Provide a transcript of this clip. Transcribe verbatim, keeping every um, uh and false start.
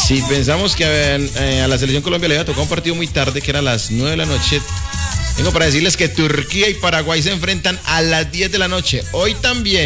Si pensamos que eh, a la selección Colombia le había tocado un partido muy tarde, que era a las nueve de la noche, vengo para decirles que Turquía y Paraguay se enfrentan a las diez de la noche. Hoy también.